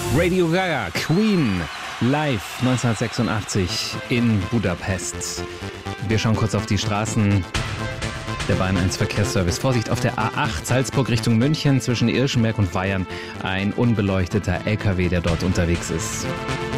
Radio Gaga, Queen, live 1986 in Budapest. Wir schauen kurz auf die Straßen. Der Bayern 1 Verkehrsservice. Vorsicht auf der A8 Salzburg Richtung München zwischen Irschenberg und Weyern. Ein unbeleuchteter LKW, der dort unterwegs ist.